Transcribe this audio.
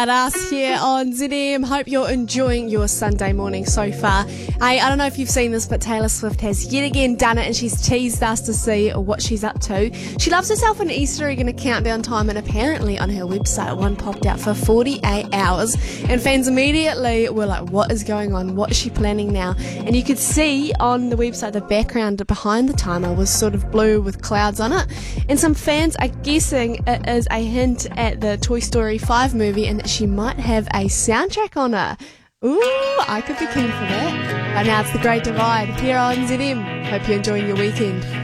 At us here on ZM. Hope you're enjoying your Sunday morning so far. I don't know if you've seen this, but Taylor Swift has yet again done it, and she's teased us to see what she's up to. She loves herself an Easter egg and a countdown time, and apparently on her website one popped out for 48 hours, and fans immediately were like, what is going on? What is she planning now? And you could see on the website the background behind the timer was sort of blue with clouds on it, and some fans are guessing it is a hint at the Toy Story 5 movie and that she might have a soundtrack on her. Ooh, I could be keen for that. But now it's The Great Divide here on ZM. Hope you're enjoying your weekend.